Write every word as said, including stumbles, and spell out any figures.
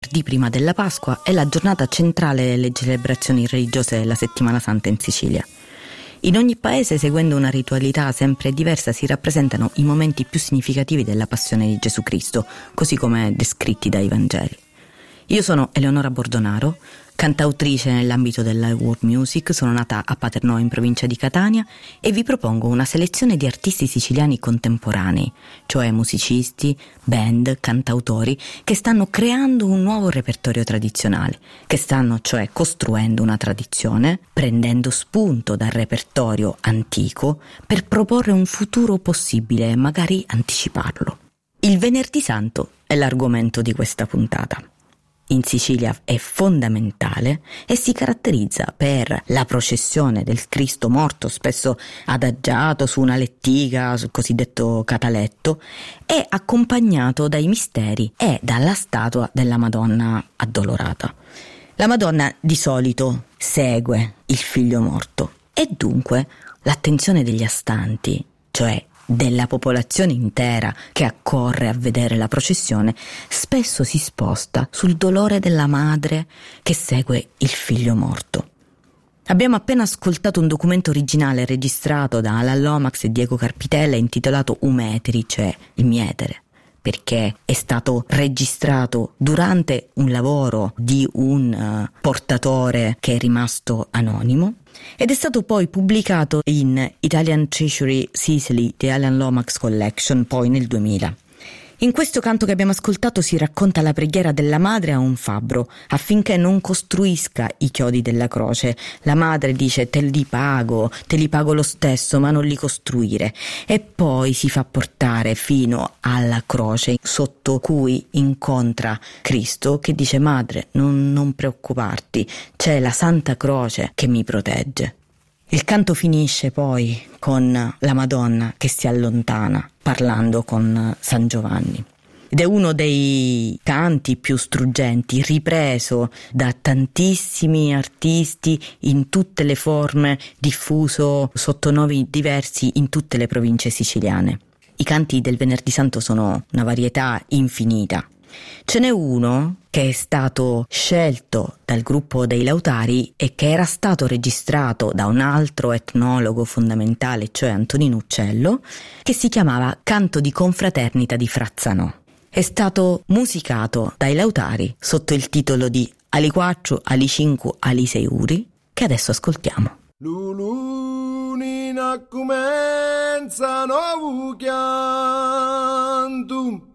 venerdì prima della Pasqua è la giornata centrale delle celebrazioni religiose della Settimana Santa in Sicilia. In ogni paese, seguendo una ritualità sempre diversa, si rappresentano i momenti più significativi della passione di Gesù Cristo, così come descritti dai Vangeli. Io sono Eleonora Bordonaro, cantautrice nell'ambito della world music, sono nata a Paternò in provincia di Catania e vi propongo una selezione di artisti siciliani contemporanei, cioè musicisti, band, cantautori che stanno creando un nuovo repertorio tradizionale, che stanno cioè costruendo una tradizione, prendendo spunto dal repertorio antico per proporre un futuro possibile e magari anticiparlo. Il Venerdì Santo è l'argomento di questa puntata. In Sicilia è fondamentale e si caratterizza per la processione del Cristo morto, spesso adagiato su una lettiga, sul cosiddetto cataletto, e accompagnato dai misteri e dalla statua della Madonna addolorata. La Madonna di solito segue il figlio morto e dunque l'attenzione degli astanti, cioè della popolazione intera che accorre a vedere la processione, spesso si sposta sul dolore della madre che segue il figlio morto. Abbiamo appena ascoltato un documento originale registrato da Alan Lomax e Diego Carpitella intitolato Umeteri, cioè il mietere, perché è stato registrato durante un lavoro di un uh, portatore che è rimasto anonimo ed è stato poi pubblicato in Italian Treasury Sicily The Alan Lomax Collection poi nel duemila. In questo canto che abbiamo ascoltato si racconta la preghiera della madre a un fabbro affinché non costruisca i chiodi della croce. La madre dice: te li pago, te li pago lo stesso, ma non li costruire. E poi si fa portare fino alla croce sotto cui incontra Cristo che dice: madre, non, non preoccuparti, c'è la Santa Croce che mi protegge. Il canto finisce poi con la Madonna che si allontana parlando con San Giovanni. Ed è uno dei canti più struggenti, ripreso da tantissimi artisti in tutte le forme, diffuso sotto nomi diversi in tutte le province siciliane. I canti del Venerdì Santo sono una varietà infinita. Ce n'è uno che è stato scelto dal gruppo dei Lautari e che era stato registrato da un altro etnologo fondamentale, cioè Antonino Uccello, che si chiamava Canto di confraternita di Frazzanò. È stato musicato dai Lautari sotto il titolo di Ali quattro, Ali cinque, Ali sei uri, che adesso ascoltiamo. Lulunina comenza novu chiantum